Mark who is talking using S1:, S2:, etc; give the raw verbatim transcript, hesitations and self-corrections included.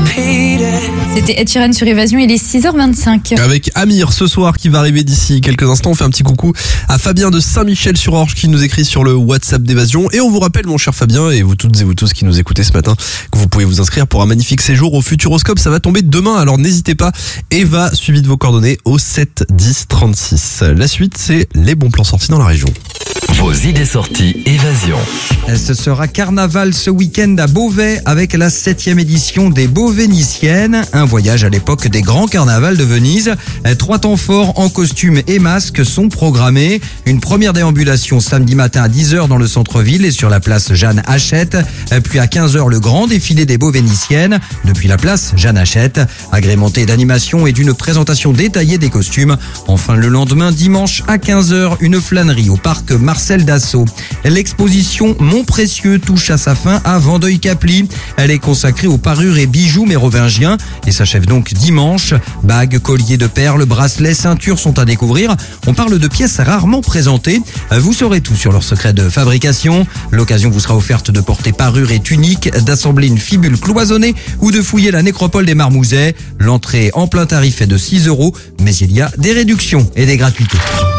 S1: C'était Ed Sheeran sur Évasion, il est six heures vingt-cinq.
S2: Avec Amir ce soir qui va arriver d'ici quelques instants. On fait un petit coucou à Fabien de Saint-Michel-sur-Orge qui nous écrit sur le WhatsApp d'Évasion. Et on vous rappelle, mon cher Fabien, et vous toutes et vous tous qui nous écoutez ce matin, que vous pouvez vous inscrire pour un magnifique séjour au Futuroscope. Ça va tomber demain, alors n'hésitez pas. Eva, suivi de vos coordonnées au sept dix trente-six. La suite, c'est les bons plans sortis dans la région.
S3: Vos idées sorties Évasion.
S4: Ce sera carnaval ce week-end à Beauvais avec la septième édition des Beauvénitiennes. Un voyage à l'époque des grands carnavals de Venise. Trois temps forts en costume et masque sont programmés. Une première déambulation samedi matin à dix heures dans le centre-ville et sur la place Jeanne Hachette. Puis à quinze heures, le grand défilé des Beauvénitiennes depuis la place Jeanne Hachette, agrémenté d'animations et d'une présentation détaillée des costumes. Enfin, le lendemain, dimanche à quinze heures, une flânerie au parc Marcel Dassault. L'exposition Mon Précieux touche à sa fin à Vandeuil-Caply. Elle est consacrée aux parures et bijoux mérovingiens et s'achève donc dimanche. Bagues, colliers de perles, bracelets, ceintures sont à découvrir. On parle de pièces rarement présentées. Vous saurez tout sur leur secret de fabrication. L'occasion vous sera offerte de porter parures et tuniques, d'assembler une fibule cloisonnée ou de fouiller la nécropole des Marmousets. L'entrée en plein tarif est de six euros, mais il y a des réductions et des gratuités.